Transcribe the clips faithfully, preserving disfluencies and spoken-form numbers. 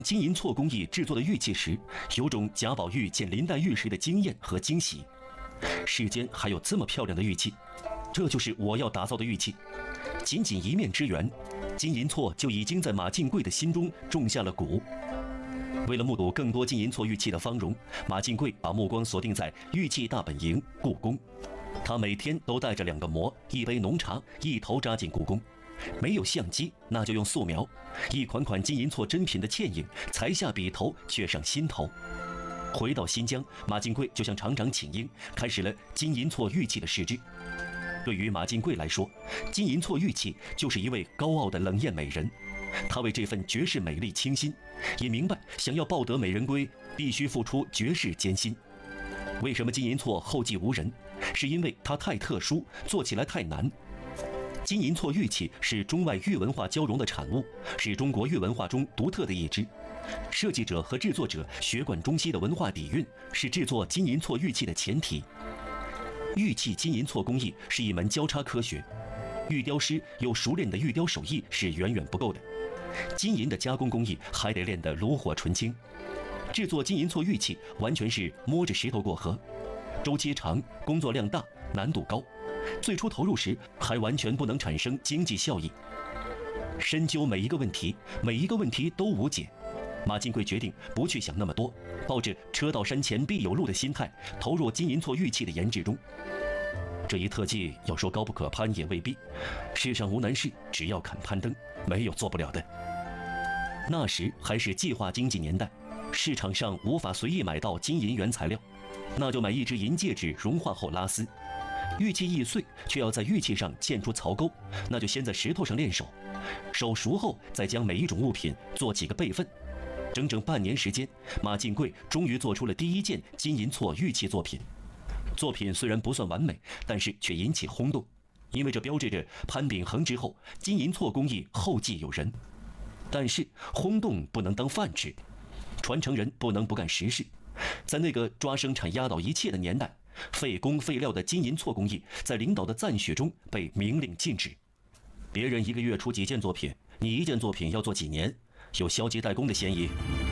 金银错工艺制作的玉器时，有种贾宝玉见林黛玉时的惊艳和惊喜。世间还有这么漂亮的玉器，这就是我要打造的玉器。仅仅一面之缘，金银错就已经在马进贵的心中种下了蛊。为了目睹更多金银错玉器的芳容，马进贵把目光锁定在玉器大本营故宫。他每天都带着两个馍、一杯浓茶，一头扎进故宫。没有相机，那就用素描，一款款金银错珍品的倩影，才下笔头，却上心头。回到新疆，马进贵就向厂长请缨，开始了金银错玉器的试制。对于马进贵来说，金银错玉器就是一位高傲的冷艳美人。他为这份绝世美丽倾心，也明白想要抱得美人归，必须付出绝世艰辛。为什么金银错后继无人？是因为它太特殊，做起来太难。金银错玉器是中外玉文化交融的产物，是中国玉文化中独特的一支。设计者和制作者学贯中西的文化底蕴，是制作金银错玉器的前提。玉器金银错工艺是一门交叉科学，玉雕师有熟练的玉雕手艺是远远不够的，金银的加工工艺还得练得炉火纯青。制作金银错玉器完全是摸着石头过河，周期长，工作量大，难度高。最初投入时还完全不能产生经济效益。深究每一个问题，每一个问题都无解。马进贵决定不去想那么多，抱着车到山前必有路的心态，投入金银错玉器的研制中。这一特技要说高不可攀也未必，世上无难事，只要肯攀登，没有做不了的。那时还是计划经济年代，市场上无法随意买到金银原材料，那就买一只银戒指融化后拉丝。玉器易碎，却要在玉器上嵌出槽沟，那就先在石头上练手，手熟后再将每一种物品做几个备份。整整半年时间，马进贵终于做出了第一件金银错玉器作品。作品虽然不算完美，但是却引起轰动，因为这标志着潘秉衡之后，金银错工艺后继有人。但是轰动不能当饭吃，传承人不能不干实事。在那个抓生产压倒一切的年代，费工费料的金银错工艺在领导的赞许中被明令禁止。别人一个月出几件作品，你一件作品要做几年，有消极怠工的嫌疑。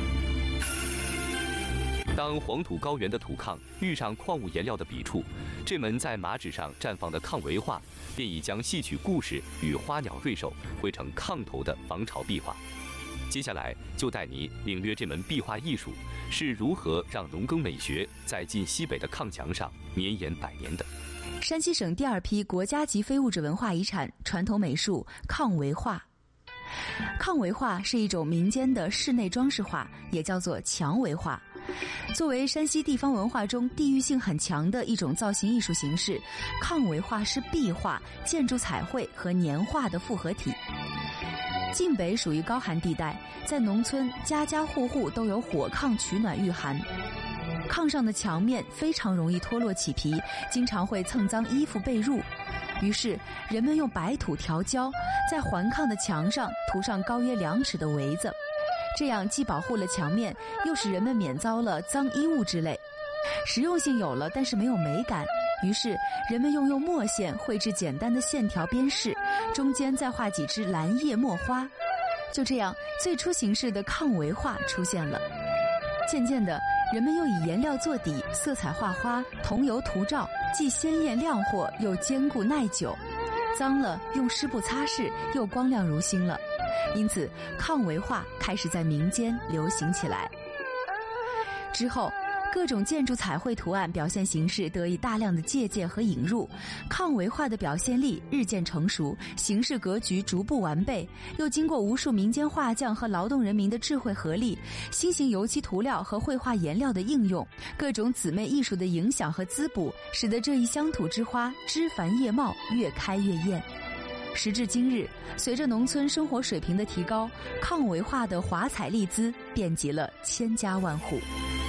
当黄土高原的土抗遇上矿物颜料的笔触，这门在马纸上绽放的抗维画，便已将戏曲故事与花鸟瑞兽绘成炕头的防潮壁画。接下来就带你领略这门壁画艺术是如何让农耕美学在晋西北的炕墙上绵延百年的。 山西省第二批国家级非物质文化遗产传统美术炕维画。炕维画是一种民间的室内装饰画，也叫做墙维画。作为山西地方文化中地域性很强的一种造型艺术形式，炕维画是壁画、建筑彩绘和年画的复合体。晋北属于高寒地带，在农村家家户户都有火炕取暖御寒。炕上的墙面非常容易脱落起皮，经常会蹭脏衣服被褥。于是人们用白土调胶，在环炕的墙上涂上高约两尺的围子，这样既保护了墙面，又使人们免遭了脏衣物之类。实用性有了，但是没有美感，于是人们用用墨线绘制简单的线条边饰，中间再画几枝蓝叶墨花。就这样，最初形式的炕维画出现了。渐渐的，人们又以颜料做底，色彩画花，桐油涂照，既鲜艳亮货，又坚固耐久。脏了用湿布擦拭，又光亮如新了。因此，炕维画开始在民间流行起来。之后，各种建筑彩绘图案表现形式得以大量的借鉴和引入，炕维画的表现力日渐成熟，形式格局逐步完备。又经过无数民间画匠和劳动人民的智慧合力，新型油漆涂料和绘画颜料的应用，各种姊妹艺术的影响和滋补，使得这一乡土之花枝繁叶茂，越开越艳。时至今日，随着农村生活水平的提高，炕维画的华彩丽姿遍及了千家万户。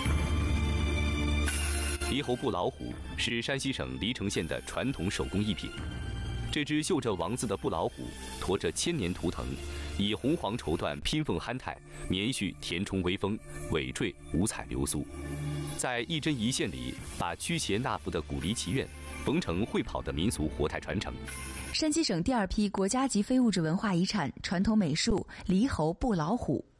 狸猴不老虎是山西省黎城县的传统手工艺品。这只绣着王字的布老虎，驮着千年图腾，以红黄绸缎拼缝憨态，绵续填充微风，尾缀五彩流苏。在一针一线里，把驱邪纳福的古离祈愿缝成会跑的民俗活态传承。 山西省第二批国家级非物质文化遗产传统美术狸猴不老虎。